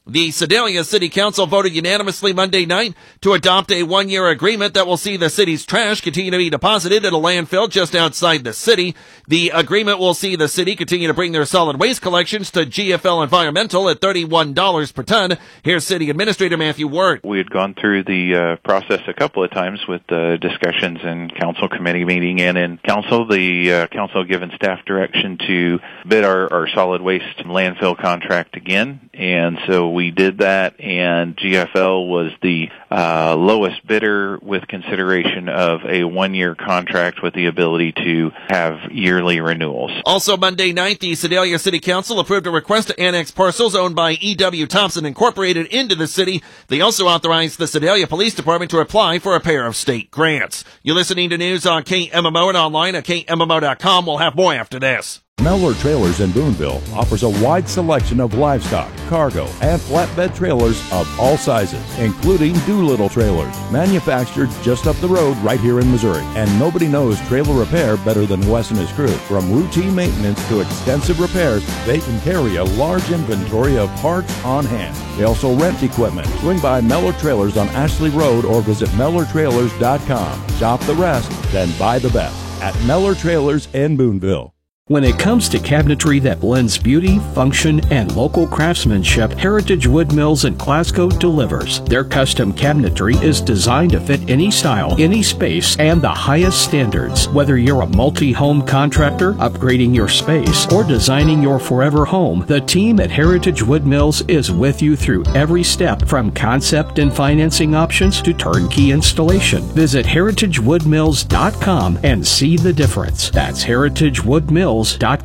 The Sedalia City Council voted unanimously Monday night to adopt a one-year agreement that will see the city's trash continue to be deposited at a landfill just outside the city. The agreement will see the city continue to bring their solid waste collections to GFL Environmental at $31 per ton. Here's City Administrator Matthew Ward. We had gone through the process a couple of times with discussions in council committee meeting and in council. The council given staff direction to bid our solid waste landfill contract again, and so we did that, and GFL was the lowest bidder with consideration of a one-year contract with the ability to have yearly renewals. Also Monday night, the Sedalia City Council approved a request to annex parcels owned by E.W. Thompson Incorporated into the city. They also authorized the Sedalia Police Department to apply for a pair of state grants. You're listening to news on KMMO and online at KMMO.com. We'll have more after this. Mellor Trailers in Boonville offers a wide selection of livestock, cargo, and flatbed trailers of all sizes, including Doolittle trailers, manufactured just up the road right here in Missouri. And nobody knows trailer repair better than Wes and his crew. From routine maintenance to extensive repairs, they can carry a large inventory of parts on hand. They also rent equipment. Swing by Mellor Trailers on Ashley Road or visit MellerTrailers.com. Shop the rest, then buy the best at Mellor Trailers in Boonville. When it comes to cabinetry that blends beauty, function, and local craftsmanship, Heritage Wood Mills in Glasgow delivers. Their custom cabinetry is designed to fit any style, any space, and the highest standards. Whether you're a multi-home contractor, upgrading your space, or designing your forever home, the team at Heritage Wood Mills is with you through every step, from concept and financing options to turnkey installation. Visit heritagewoodmills.com and see the difference. That's heritagewoodmills.com.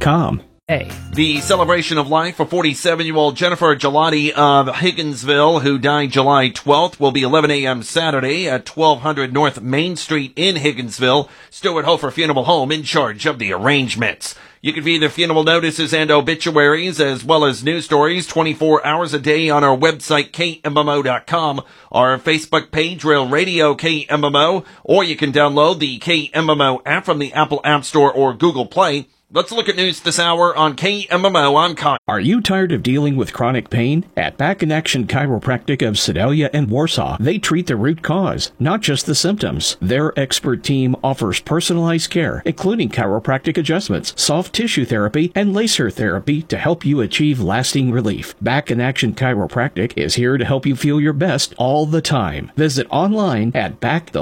The celebration of life for 47-year-old Jennifer Gelati of Higginsville, who died July 12th, will be 11 a.m. Saturday at 1200 North Main Street in Higginsville. Stuart Hofer Funeral Home in charge of the arrangements. You can view the funeral notices and obituaries as well as news stories 24 hours a day on our website, KMMO.com, our Facebook page, Rail Radio KMMO, or you can download the KMMO app from the Apple App Store or Google Play. Let's look at news this hour on KMMO. I'm Con. Are you tired of dealing with chronic pain? At Back in Action Chiropractic of Sedalia and Warsaw, they treat the root cause, not just the symptoms. Their expert team offers personalized care, including chiropractic adjustments, soft tissue therapy, and laser therapy to help you achieve lasting relief. Back in Action Chiropractic is here to help you feel your best all the time. Visit online at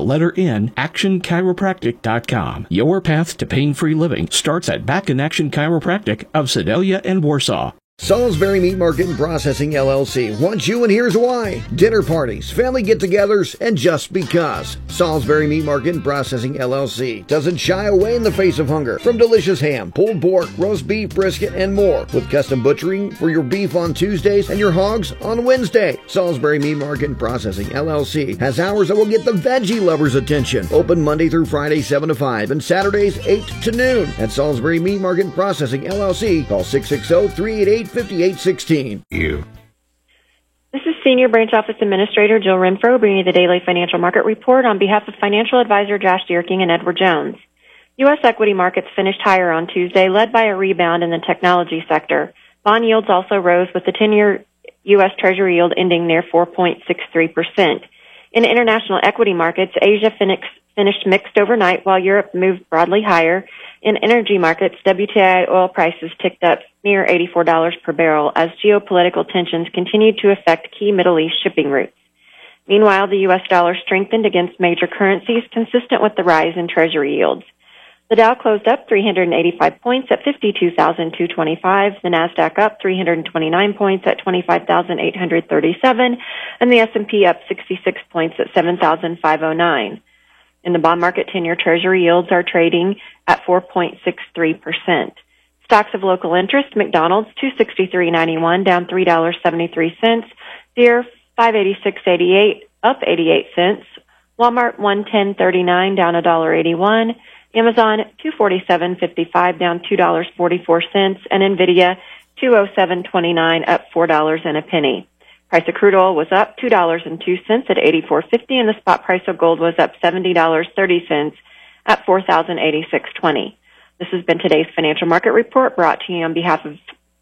actionchiropractic.com. Your path to pain-free living starts at Back in Action Chiropractic of Sedalia and Warsaw. Salisbury Meat Market and Processing LLC wants you, and here's why. Dinner parties, family get-togethers, and just because. Salisbury Meat Market and Processing LLC doesn't shy away in the face of hunger. From delicious ham, pulled pork, roast beef, brisket, and more. With custom butchering for your beef on Tuesdays and your hogs on Wednesday. Salisbury Meat Market and Processing LLC has hours that will get the veggie lovers' attention. Open Monday through Friday 7 to 5 and Saturdays 8 to noon. At Salisbury Meat Market and Processing LLC, call 660-388-5816. This is Senior Branch Office Administrator Jill Renfro bringing you the Daily Financial Market Report on behalf of Financial Advisor Josh Dierking and Edward Jones. U.S. equity markets finished higher on Tuesday, led by a rebound in the technology sector. Bond yields also rose, with the 10-year U.S. Treasury yield ending near 4.63%. In international equity markets, Asia finished mixed overnight, while Europe moved broadly higher. In energy markets, WTI oil prices ticked up near $84 per barrel as geopolitical tensions continued to affect key Middle East shipping routes. Meanwhile, the U.S. dollar strengthened against major currencies, consistent with the rise in Treasury yields. The Dow closed up 385 points at 52,225, the NASDAQ up 329 points at 25,837, and the S&P up 66 points at 7,509. In the bond market, 10-year Treasury yields are trading at 4.63%. Stocks of local interest: McDonald's $263.91, down $3.73. Deere $586.88, up 88 cents. Walmart $110.39, down $1.81. Amazon $247.55, down $2.44, and Nvidia $207.29, up $4 and a penny. Price of crude oil was up $2.02 at $84.50, and the spot price of gold was up $70.30 at $4,086.20. This has been today's Financial Market Report, brought to you on behalf of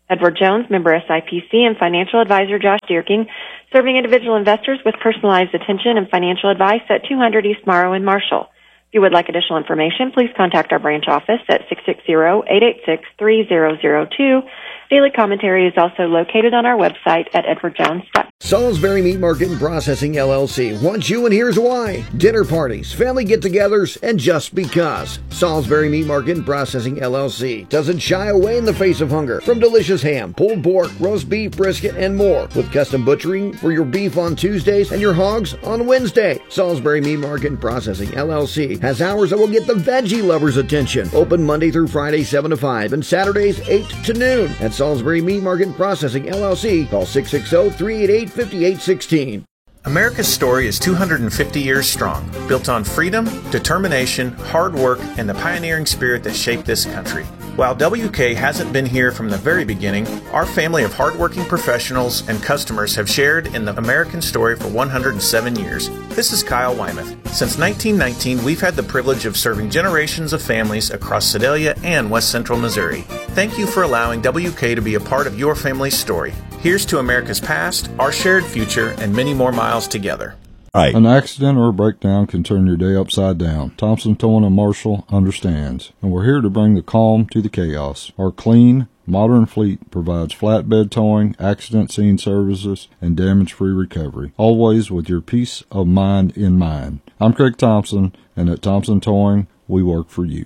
Edward Jones, member SIPC, and financial advisor Josh Dierking, serving individual investors with personalized attention and financial advice at 200 East Morrow in Marshall. If you would like additional information, please contact our branch office at 660-886-3002. Daily commentary is also located on our website at edwardjones.com. Salisbury Meat Market and Processing LLC wants you, and here's why. Dinner parties, family get-togethers, and just because. Salisbury Meat Market and Processing LLC doesn't shy away in the face of hunger. From delicious ham, pulled pork, roast beef, brisket, and more. With custom butchering for your beef on Tuesdays and your hogs on Wednesday. Salisbury Meat Market and Processing LLC has hours that will get the veggie lovers' attention. Open Monday through Friday 7 to 5 and Saturdays 8 to noon. At Salisbury Meat Market and Processing LLC, call 660-388-5816. America's story is 250 years strong, built on freedom, determination, hard work, and the pioneering spirit that shaped this country. While WK hasn't been here from the very beginning, our family of hardworking professionals and customers have shared in the American story for 107 years. This is Kyle Wymuth. Since 1919, we've had the privilege of serving generations of families across Sedalia and West Central Missouri. Thank you for allowing WK to be a part of your family's story. Here's to America's past, our shared future, and many more miles together. Right. An accident or a breakdown can turn your day upside down. Thompson Towing and Marshall understands, and we're here to bring the calm to the chaos. Our clean, modern fleet provides flatbed towing, accident scene services, and damage-free recovery, always with your peace of mind in mind. I'm Craig Thompson, and at Thompson Towing, we work for you.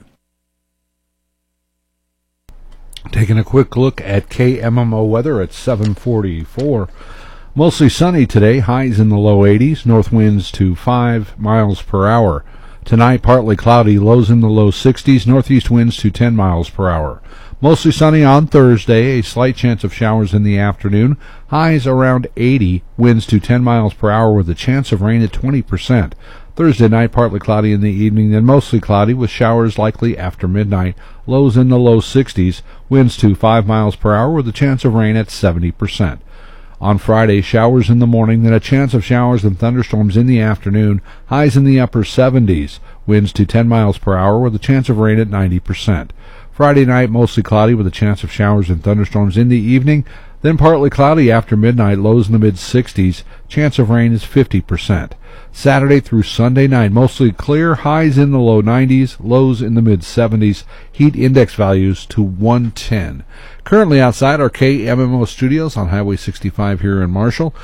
Taking a quick look at KMMO weather at 7:44. Mostly sunny today, highs in the low 80s, north winds to 5 miles per hour. Tonight, partly cloudy, lows in the low 60s, northeast winds to 10 miles per hour. Mostly sunny on Thursday, a slight chance of showers in the afternoon, highs around 80, winds to 10 miles per hour with a chance of rain at 20%. Thursday night, partly cloudy in the evening, then mostly cloudy with showers likely after midnight, lows in the low 60s, winds to 5 miles per hour with a chance of rain at 70%. On Friday, showers in the morning, then a chance of showers and thunderstorms in the afternoon, highs in the upper 70s, winds to 10 miles per hour with a chance of rain at 90%. Friday night, mostly cloudy with a chance of showers and thunderstorms in the evening, then partly cloudy after midnight, lows in the mid-60s, chance of rain is 50%. Saturday through Sunday night, mostly clear, highs in the low 90s, lows in the mid-70s, heat index values to 110. Currently outside our KMMO studios on Highway 65 here in Marshall,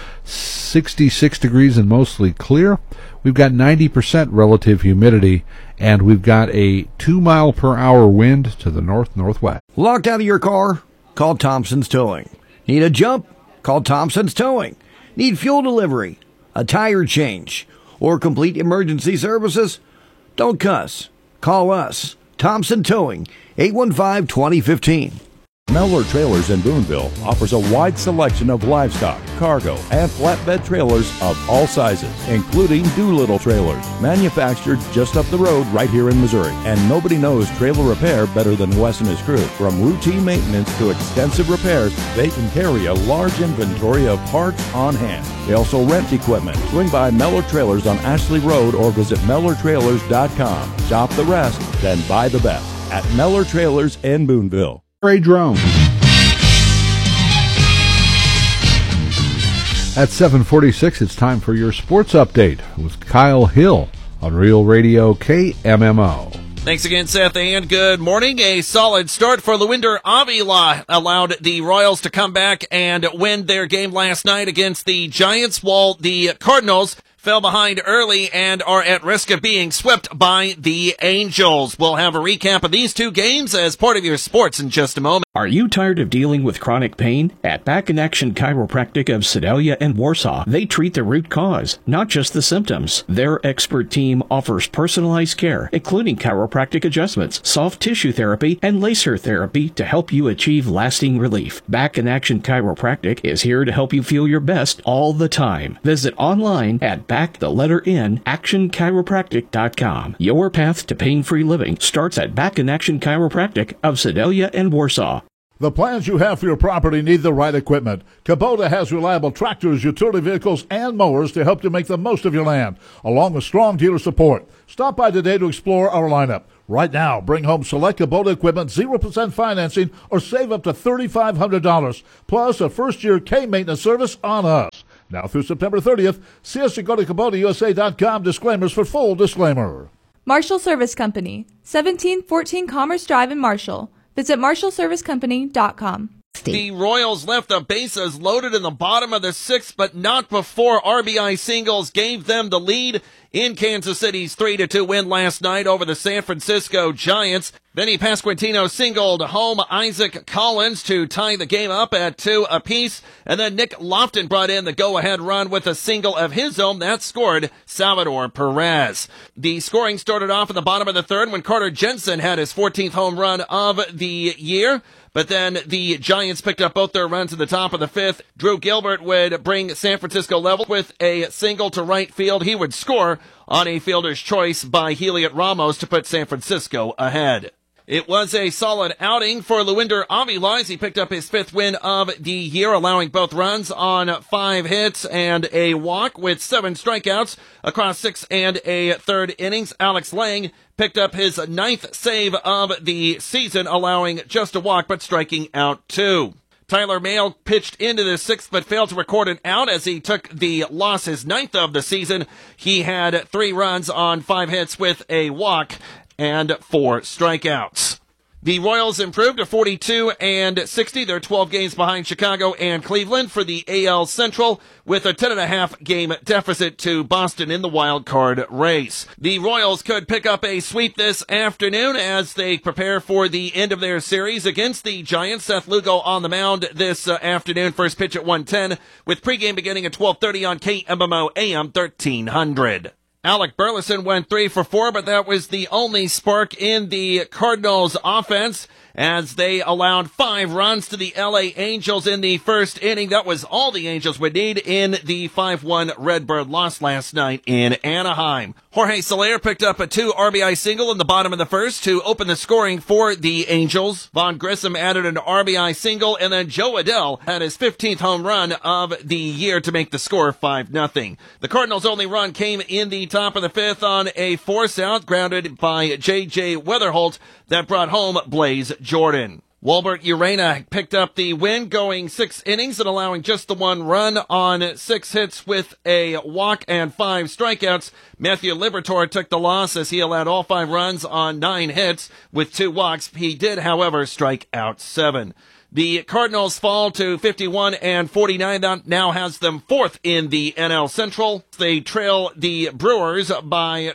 66 degrees and mostly clear. We've got 90% relative humidity, and we've got a 2-mile-per-hour wind to the north-northwest. Locked out of your car? Call Thompson's Towing. Need a jump? Call Thompson's Towing. Need fuel delivery, a tire change, or complete emergency services? Don't cuss. Call us. Thompson Towing, 815-2015. Mellor Trailers in Boonville offers a wide selection of livestock, cargo, and flatbed trailers of all sizes, including Doolittle trailers, manufactured just up the road right here in Missouri. And nobody knows trailer repair better than Wes and his crew. From routine maintenance to extensive repairs, they can carry a large inventory of parts on hand. They also rent equipment. Swing by Mellor Trailers on Ashley Road or visit MellorTrailers.com. Shop the rest, then buy the best at Mellor Trailers in Boonville. Ray Drone. At 7:46, it's time for your sports update with Kyle Hill on Real Radio KMMO. Thanks again, Seth, and good morning. A solid start for Lewinder Avila allowed the Royals to come back and win their game last night against the Giants, while the Cardinals fell behind early and are at risk of being swept by the Angels. We'll have a recap of these two games as part of your sports in just a moment. Are you tired of dealing with chronic pain? At Back in Action Chiropractic of Sedalia and Warsaw, they treat the root cause, not just the symptoms. Their expert team offers personalized care, including chiropractic adjustments, soft tissue therapy, and laser therapy to help you achieve lasting relief. Back in Action Chiropractic is here to help you feel your best all the time. Visit online at actionchiropractic.com. Your path to pain-free living starts at Back in Action Chiropractic of Sedalia and Warsaw. The plans you have for your property need the right equipment. Kubota has reliable tractors, utility vehicles, and mowers to help you make the most of your land, along with strong dealer support. Stop by today to explore our lineup. Right now, bring home select Kubota equipment, 0% financing, or save up to $3,500, plus a first-year K-maintenance service on us. Now through September 30th, see us at go to KubotaUSA.com. Disclaimers for full disclaimer. Marshall Service Company, 1714 Commerce Drive in Marshall. Visit marshallservicecompany.com. The Royals left the bases loaded in the bottom of the sixth, but not before RBI singles gave them the lead in Kansas City's 3-2 win last night over the San Francisco Giants. Vinny Pasquantino singled home Isaac Collins to tie the game up at 2 apiece, and then Nick Lofton brought in the go-ahead run with a single of his own that scored Salvador Perez. The scoring started off in the bottom of the third when Carter Jensen had his 14th home run of the year. But then the Giants picked up both their runs at the top of the fifth. Drew Gilbert would bring San Francisco level with a single to right field. He would score on a fielder's choice by Heliot Ramos to put San Francisco ahead. It was a solid outing for Luinder Avila as he picked up his 5th win of the year, allowing both runs on 5 hits and a walk with 7 strikeouts across 6 and a third innings. Alex Lang picked up his 9th save of the season, allowing just a walk but striking out 2. Tyler Mahle pitched into the 6th but failed to record an out as he took the loss, his 9th of the season. He had 3 runs on 5 hits with a walk and 4 strikeouts. The Royals improved to 42-60. They're 12 games behind Chicago and Cleveland for the AL Central, with a 10.5 game deficit to Boston in the wild card race. The Royals could pick up a sweep this afternoon as they prepare for the end of their series against the Giants. Seth Lugo on the mound this afternoon. First pitch at 1:10, with pregame beginning at 12:30 on KMMO AM 1300. Alec Burleson went 3 for 4, but that was the only spark in the Cardinals offense as they allowed 5 runs to the LA Angels in the first inning. That was all the Angels would need in the 5-1 Redbird loss last night in Anaheim. Jorge Soler picked up a 2 RBI single in the bottom of the first to open the scoring for the Angels. Vaughn Grissom added an RBI single, and then Joe Adell had his 15th home run of the year to make the score 5-0. The Cardinals' only run came in the top of the 5th on a force out grounded by J.J. Weatherholt that brought home Blaze Jordan. Walbert Urena picked up the win, going 6 innings and allowing just the 1 run on 6 hits with a walk and 5 strikeouts. Matthew Liberatore took the loss as he allowed all 5 runs on 9 hits with 2 walks. He did, however, strike out 7. The Cardinals fall to 51-49. That now has them 4th in the NL Central. They trail the Brewers by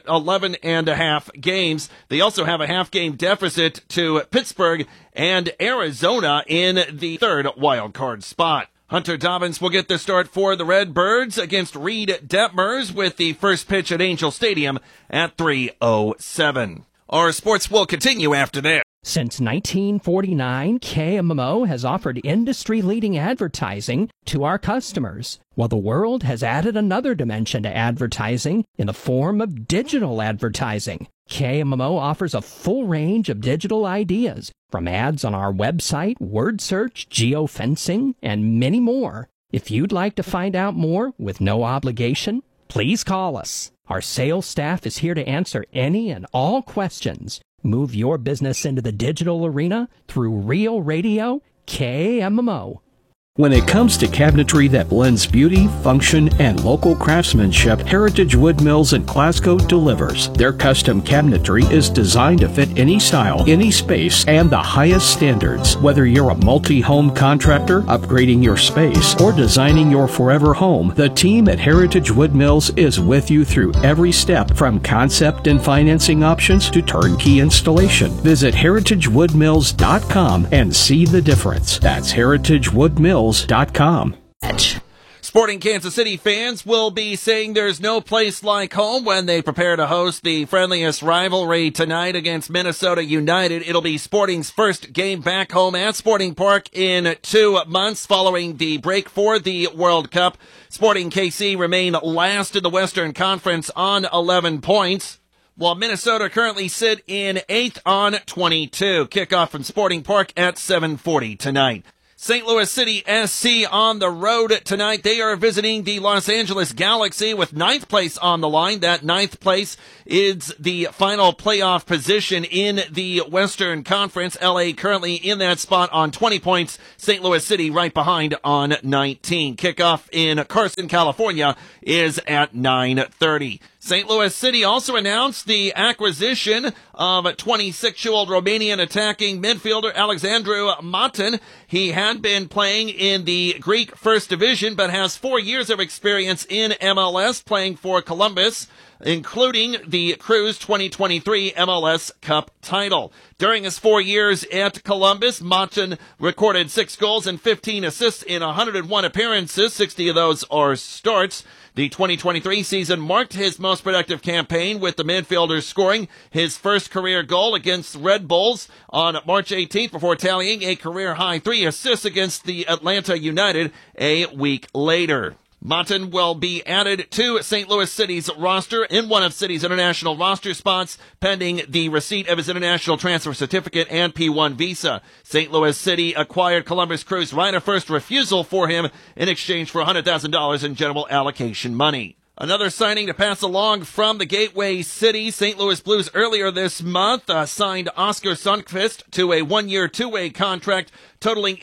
11.5 games. They also have a half-game deficit to Pittsburgh and Arizona in the 3rd wild card spot. Hunter Dobbins will get the start for the Redbirds against Reed Detmers with the first pitch at Angel Stadium at 3:07. Our sports will continue after this. Since 1949, KMMO has offered industry-leading advertising to our customers, while the world has added another dimension to advertising in the form of digital advertising. KMMO offers a full range of digital ideas, from ads on our website, word search, geofencing, and many more. If you'd like to find out more with no obligation, please call us. Our sales staff is here to answer any and all questions. Move your business into the digital arena through Real Radio KMMO. When it comes to cabinetry that blends beauty, function, and local craftsmanship, Heritage Wood Mills in Glasgow delivers. Their custom cabinetry is designed to fit any style, any space, and the highest standards. Whether you're a multi-home contractor, upgrading your space, or designing your forever home, the team at Heritage Wood Mills is with you through every step, from concept and financing options to turnkey installation. Visit heritagewoodmills.com and see the difference. That's heritagewoodmills.com. Sporting Kansas City fans will be saying there's no place like home when they prepare to host the friendliest rivalry tonight against Minnesota United. It'll be Sporting's first game back home at Sporting Park in 2 months following the break for the World Cup. Sporting KC remain last in the Western Conference on 11 points, while Minnesota currently sit in 8th on 22. Kickoff from Sporting Park at 7:40 tonight. St. Louis City SC on the road tonight. They are visiting the Los Angeles Galaxy with 9th place on the line. That 9th place is the final playoff position in the Western Conference. LA currently in that spot on 20 points. St. Louis City right behind on 19. Kickoff in Carson, California is at 9:30. St. Louis City also announced the acquisition of 26-year-old Romanian attacking midfielder Alexandru Matin. He had been playing in the Greek First Division, but has 4 years of experience in MLS playing for Columbus, including the Cruz 2023 MLS Cup title. During his 4 years at Columbus, Matin recorded 6 goals and 15 assists in 101 appearances. 60 of those are starts. The 2023 season marked his most productive campaign, with the midfielder scoring his first career goal against Red Bulls on March 18th before tallying a career-high 3 assists against the Atlanta United a week later. Matin will be added to St. Louis City's roster in one of City's international roster spots, pending the receipt of his international transfer certificate and P1 visa. St. Louis City acquired Columbus Crew's right of first refusal for him in exchange for $100,000 in general allocation money. Another signing to pass along from the Gateway City. St. Louis Blues earlier this month signed Oscar Sundqvist to a 1-year, 2-way contract totaling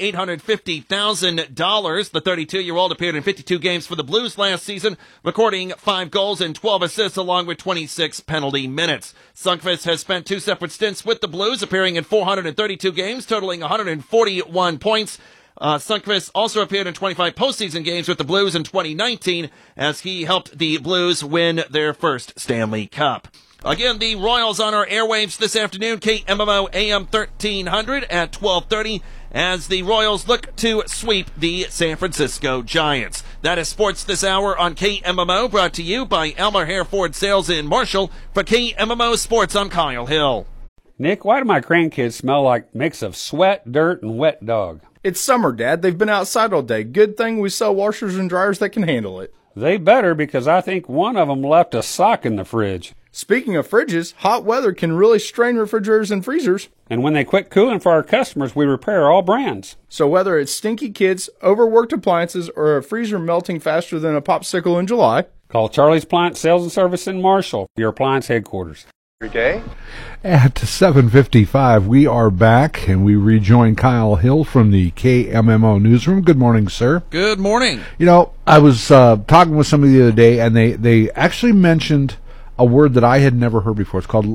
$850,000. The 32-year-old appeared in 52 games for the Blues last season, recording 5 goals and 12 assists along with 26 penalty minutes. Sundqvist has spent 2 separate stints with the Blues, appearing in 432 games, totaling 141 points. Sundqvist also appeared in 25 postseason games with the Blues in 2019 as he helped the Blues win their first Stanley Cup. Again, the Royals on our airwaves this afternoon, KMMO AM 1300 at 12:30, as the Royals look to sweep the San Francisco Giants. That is sports this hour on KMMO, brought to you by Elmer Hare Ford Sales in Marshall. For KMMO Sports, I'm Kyle Hill. Nick, why do my grandkids smell like a mix of sweat, dirt, and wet dog? It's summer, Dad. They've been outside all day. Good thing we sell washers and dryers that can handle it. They better, because I think one of them left a sock in the fridge. Speaking of fridges, hot weather can really strain refrigerators and freezers. And when they quit cooling for our customers, we repair all brands. So whether it's stinky kids, overworked appliances, or a freezer melting faster than a popsicle in July, call Charlie's Appliance Sales and Service in Marshall, your appliance headquarters. Every day. At 7:55, we are back, and we rejoin Kyle Hill from the KMMO newsroom. Good morning, sir. Good morning. You know, I was talking with somebody the other day, and they actually mentioned a word that I had never heard before. It's called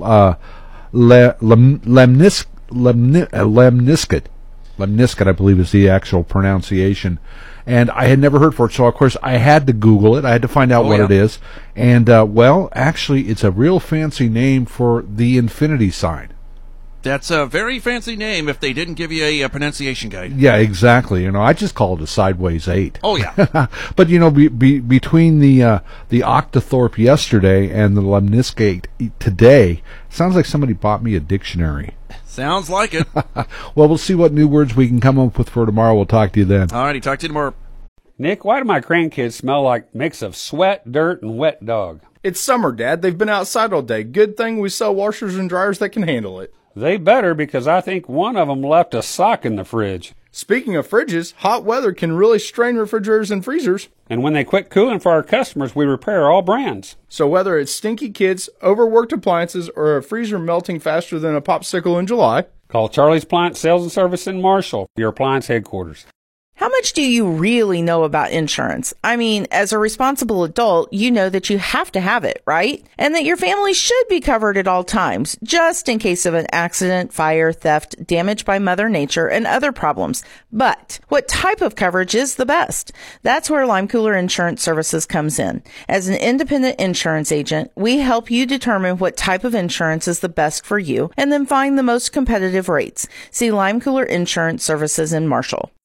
lemniscate. Lemniscate, I believe, is the actual pronunciation. And I had never heard for it, so of course I had to Google it. I had to find out what it is. And, well, actually, it's a real fancy name for the infinity sign. That's a very fancy name if they didn't give you a pronunciation guide. Yeah, exactly. You know, I just call it a sideways 8. Oh, yeah. But, you know, between the Octothorpe yesterday and the lemniscate today, sounds like somebody bought me a dictionary. Sounds like it. Well, we'll see what new words we can come up with for tomorrow. We'll talk to you then. All righty, talk to you tomorrow. Nick, why do my grandkids smell like a mix of sweat, dirt, and wet dog? It's summer, Dad. They've been outside all day. Good thing we sell washers and dryers that can handle it. They better, because I think one of them left a sock in the fridge. Speaking of fridges, hot weather can really strain refrigerators and freezers. And when they quit cooling for our customers, we repair all brands. So whether it's stinky kids, overworked appliances, or a freezer melting faster than a popsicle in July, call Charlie's Appliance Sales and Service in Marshall, your appliance headquarters. How much do you really know about insurance? I mean, as a responsible adult, you know that you have to have it, right? And that your family should be covered at all times, just in case of an accident, fire, theft, damage by Mother Nature, and other problems. But what type of coverage is the best? That's where Lime Cooler Insurance Services comes in. As an independent insurance agent, we help you determine what type of insurance is the best for you and then find the most competitive rates. See Lime Cooler Insurance Services in Marshall.